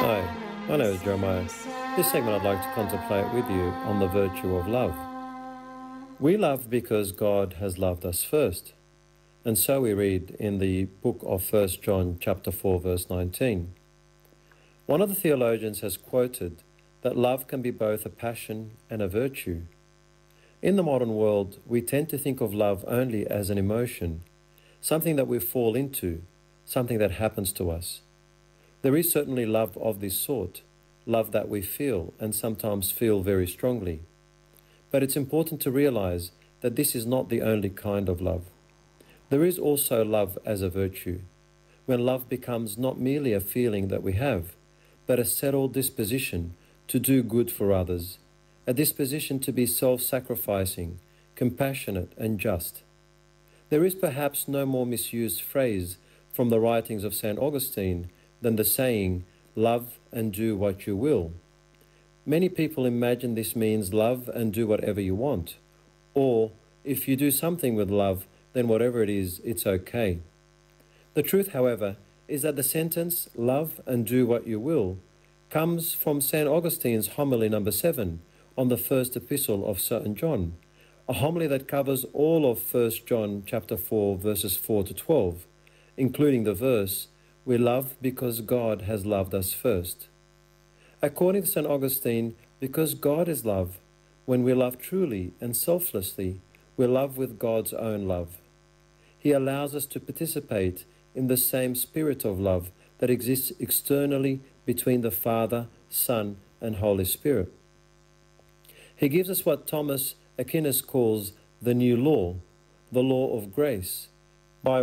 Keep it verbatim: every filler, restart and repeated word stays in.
Hi, my name is Jeremiah. This segment I'd like to contemplate with you on the virtue of love. We love because God has loved us first. And so we read in the book of First John chapter four, verse nineteen. One of the theologians has quoted that love can be both a passion and a virtue. In the modern world, we tend to think of love only as an emotion, something that we fall into, something that happens to us. There is certainly love of this sort, love that we feel and sometimes feel very strongly. But it's important to realize that this is not the only kind of love. There is also love as a virtue, when love becomes not merely a feeling that we have, but a settled disposition to do good for others, a disposition to be self-sacrificing, compassionate and just. There is perhaps no more misused phrase from the writings of Saint Augustine than the saying, love and do what you will. Many people imagine this means love and do whatever you want, or if you do something with love, then whatever it is, it's okay. The truth, however, is that the sentence, love and do what you will, comes from Saint Augustine's homily number seven on the first epistle of Saint John, a homily that covers all of First John chapter four, verses four to twelve, including the verse, we love because God has loved us first. According to Saint Augustine, because God is love, when we love truly and selflessly, we love with God's own love. He allows us to participate in the same spirit of love that exists externally between the Father, Son, and Holy Spirit. He gives us what Thomas Aquinas calls the new law, the law of grace,